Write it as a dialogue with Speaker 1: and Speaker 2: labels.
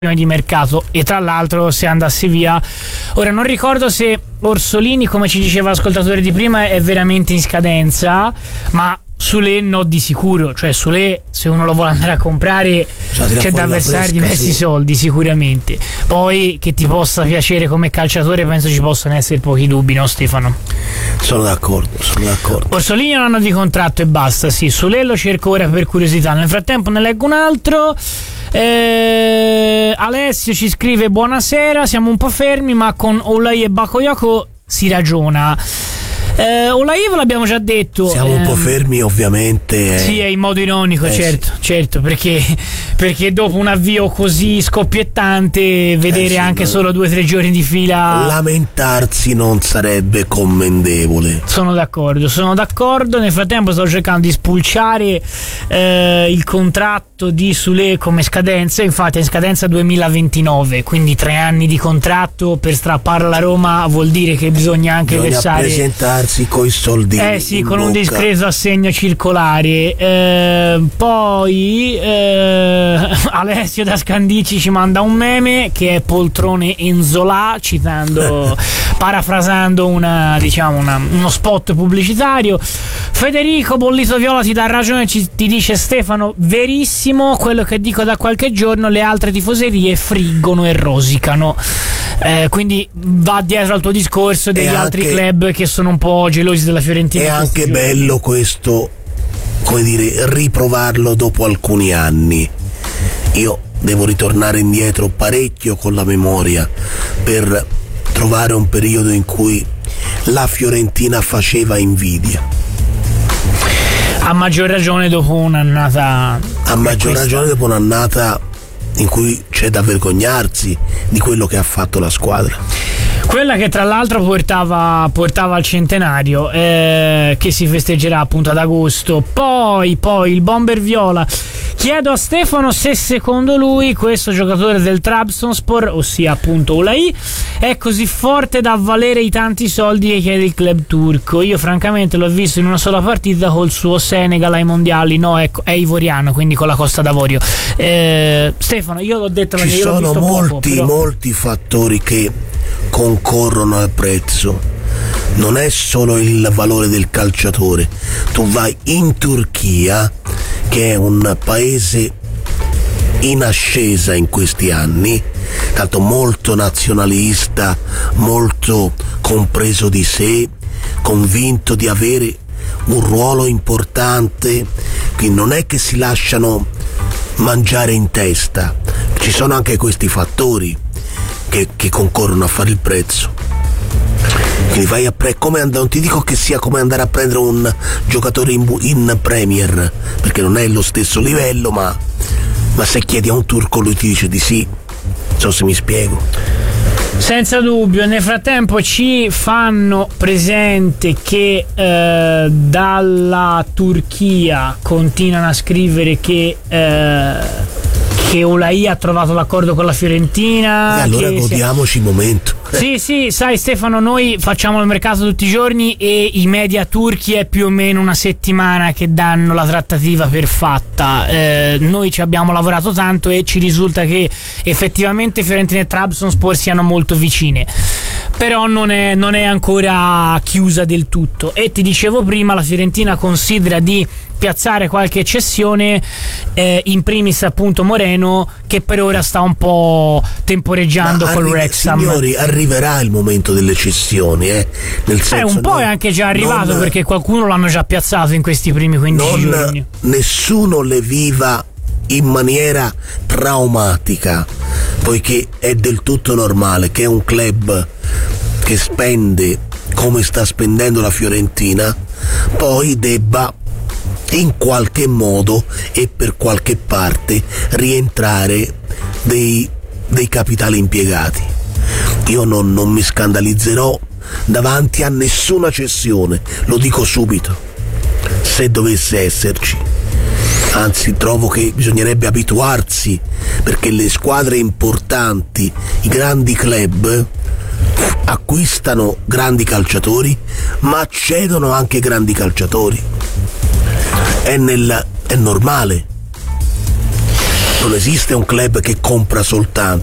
Speaker 1: di mercato. E tra l'altro, se andassi via, ora non ricordo se Orsolini, come ci diceva l'ascoltatore di prima, è veramente in scadenza, ma Soulé no, di sicuro. Cioè Soulé, se uno lo vuole andare a comprare, c'è da versare diversi soldi sicuramente. Poi che ti possa piacere come calciatore, penso ci possano essere pochi dubbi, no Stefano?
Speaker 2: Sono d'accordo.
Speaker 1: Orsolini è un anno di contratto e basta. Sì, Soulé lo cerco ora per curiosità. Nel frattempo ne leggo un altro. Alessio ci scrive: buonasera, siamo un po' fermi, ma con Olai e Bakayoko si ragiona. Olaïev l'abbiamo già detto.
Speaker 2: Siamo un po' fermi, ovviamente.
Speaker 1: Sì, è in modo ironico, certo, perché dopo un avvio così scoppiettante, vedere anche solo 2 o 3 giorni di fila,
Speaker 2: lamentarsi non sarebbe commendevole.
Speaker 1: Sono d'accordo. Nel frattempo sto cercando di spulciare il contratto di Soulé come scadenza. Infatti è in scadenza 2029, quindi 3 anni di contratto. Per strapparla alla Roma vuol dire che bisogna anche versare,
Speaker 2: presentarsi coi soldi
Speaker 1: sì, con un discreto assegno circolare. Poi Alessio da Scandicci ci manda un meme che è poltrone Enzola, citando parafrasando uno spot pubblicitario. Federico Bollito Viola ti dà ragione, ti dice: Stefano, verissimo quello che dico da qualche giorno, le altre tifoserie friggono e rosicano. Quindi va dietro al tuo discorso degli altri club che sono un po' gelosi della Fiorentina.
Speaker 2: È anche bello questo, come dire, riprovarlo dopo alcuni anni. Io devo ritornare indietro parecchio con la memoria per trovare un periodo in cui la Fiorentina faceva invidia.
Speaker 1: A maggior ragione dopo un'annata.
Speaker 2: In cui c'è da vergognarsi di quello che ha fatto la squadra.
Speaker 1: Quella che tra l'altro portava al centenario, che si festeggerà appunto ad agosto. Poi il bomber viola. Chiedo a Stefano se secondo lui questo giocatore del Trabzonspor, ossia appunto Olai, è così forte da valere i tanti soldi che chiede il club turco. Io francamente l'ho visto in una sola partita col suo Senegal ai mondiali. No, ecco, è ivoriano, quindi con la Costa d'Avorio. Stefano, io l'ho detto, ma
Speaker 2: ci
Speaker 1: io l'ho
Speaker 2: sono
Speaker 1: visto
Speaker 2: molti fattori che concorrono al prezzo. Non è solo il valore del calciatore. Tu vai in Turchia, che è un paese in ascesa in questi anni, tanto molto nazionalista, molto compreso di sé, convinto di avere un ruolo importante, quindi non è che si lasciano mangiare in testa. Ci sono anche questi fattori che concorrono a fare il prezzo. Quindi vai non ti dico che sia come andare a prendere un giocatore in Premier, perché non è lo stesso livello, ma se chiedi a un turco lui ti dice di sì. Non so se mi spiego.
Speaker 1: Senza dubbio. Nel frattempo ci fanno presente che dalla Turchia continuano a scrivere che Olai ha trovato l'accordo con la Fiorentina.
Speaker 2: E allora godiamoci il momento.
Speaker 1: Sì, sai Stefano, noi facciamo il mercato tutti i giorni e i media turchi è più o meno una settimana che danno la trattativa per fatta. Noi ci abbiamo lavorato tanto e ci risulta che effettivamente Fiorentina e Trabzonspor siano molto vicine, però non è ancora chiusa del tutto. E ti dicevo prima, la Fiorentina considera di piazzare qualche cessione, in primis appunto Moreno, che per ora sta un po' temporeggiando col Wrexham.
Speaker 2: Signori, arriverà il momento delle cessioni, nel senso,
Speaker 1: un po' è anche già arrivato, perché qualcuno l'hanno già piazzato in questi primi 15 giorni.
Speaker 2: Nessuno le viva in maniera traumatica, poiché è del tutto normale che un club che spende come sta spendendo la Fiorentina poi debba in qualche modo e per qualche parte rientrare dei capitali impiegati. Io non mi scandalizzerò davanti a nessuna cessione, lo dico subito, se dovesse esserci. Anzi, trovo che bisognerebbe abituarsi, perché le squadre importanti, i grandi club, acquistano grandi calciatori ma cedono anche grandi calciatori. È normale. Non esiste un club che compra soltanto.